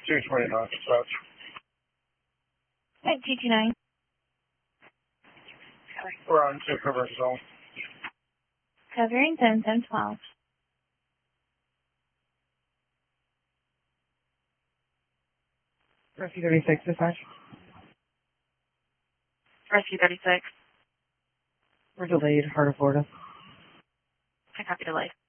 229 dispatch. At 229. We're on to cover zone. Covering zone 712. Rescue 36, dispatch. Rescue 36. We're delayed, Heart of Florida. I copy delay.